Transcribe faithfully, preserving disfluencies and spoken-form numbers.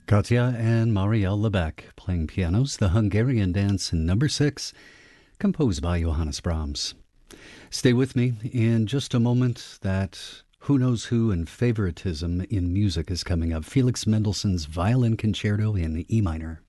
Katja and Marielle Lebec playing pianos, the Hungarian Dance number six, composed by Johannes Brahms. Stay with me in just a moment. That Who Knows Who and Favoritism in Music is coming up. Felix Mendelssohn's Violin Concerto in E minor.